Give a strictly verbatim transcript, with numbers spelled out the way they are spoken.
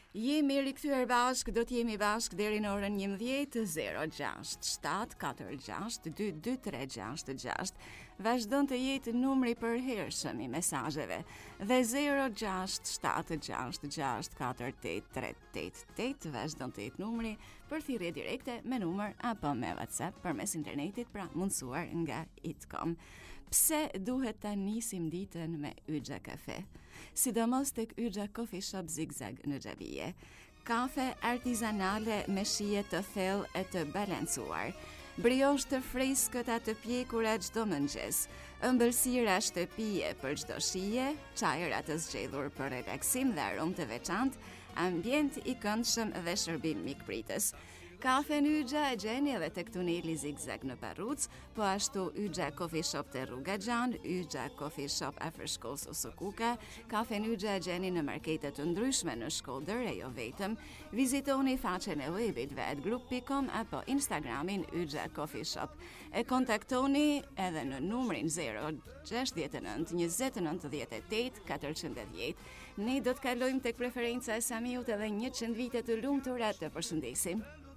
Jemi rikthyer bashk, do t'jemi bashk deri në orën njëmbëdhjetë, zero gjasht shtat katër gjasht dy dy tre gjasht gjasht. Vazhdon të jetë numri përhershëm i mesazheve dhe zero gjasht shtat gjasht gjasht katër tetë tre tetë tetë vazhdon të jetë numri për thirrje direkte me numër apo me WhatsApp përmes internetit, pra mundsuar nga Itcom. Pse duhet ta nisim ditën me Yxha Kafe? Sidomos tek Yxha Coffee Shop Zigzag në Xhavije. Kafe artizanale me shije të thellë e të balancuar. Briosh të freskët të pjekura çdo mëngjes, ëmbëlsira shtëpie për çdo shije, çajra të zgjedhur për relaksim dhe aromë të veçantë, ambient i këndshëm dhe shërbim mikpritës. Kafe në Yxha e gjeni edhe tek tuneli Zigzag në Parruc, po ashtu Yxha Coffee Shop te Rruga Xhan, Yxha Coffee Shop afër shkollës ose Kuka, kafe në Yxha e gjeni në markete të ndryshme në Shkodër e jo vetëm. Vizitoni faqen e webit vet group dot com apo Instagramin Yxha Coffee Shop. E kontaktoni edhe në numrin zero gjasht nëntë njëzet nëntëdhjetë e tetë katërqind e dhjetë. Ne do të kalojmë tek preferenca e Samiut edhe njëqind vite të lumtura, të përshëndesim.